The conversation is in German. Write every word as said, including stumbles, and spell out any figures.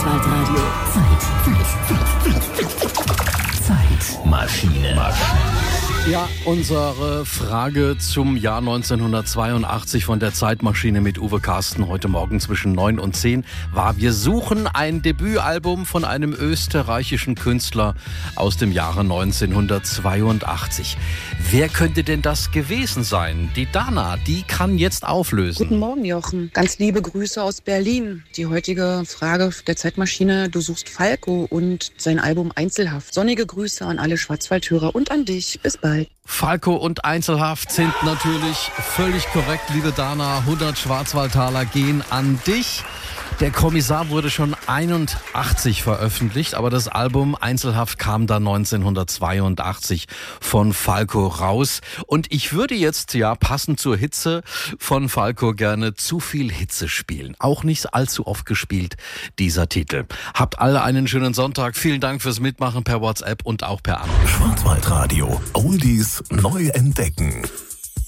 Schwarzwaldradio. Zeit. Zeit. Zeit. Zeitmaschine. Ja, unsere Frage zum Jahr neunzehnhundertzweiundachtzig von der Zeitmaschine mit Uwe Carsten heute Morgen zwischen neun und zehn war: Wir suchen ein Debütalbum von einem österreichischen Künstler aus dem Jahre neunzehnhundertzweiundachtzig. Wer könnte denn das gewesen sein? Die Dana, die kann jetzt auflösen. Guten Morgen, Jochen. Ganz liebe Grüße aus Berlin. Die heutige Frage der Zeitmaschine: Du suchst Falco und sein Album Einzelhaft. Sonnige Grüße an alle Schwarzwaldhörer und an dich. Bis bald. Falco und Einzelhaft sind natürlich völlig korrekt, liebe Dana. hundert Schwarzwaldtaler gehen an dich. Der Kommissar wurde schon einundachtzig veröffentlicht, aber das Album Einzelhaft kam dann neunzehnhundertzweiundachtzig von Falco raus. Und ich würde jetzt, ja, passend zur Hitze von Falco gerne Zu viel Hitze spielen. Auch nicht allzu oft gespielt, dieser Titel. Habt alle einen schönen Sonntag. Vielen Dank fürs Mitmachen per WhatsApp und auch per Anruf. Schwarzwaldradio. Oldies neu entdecken.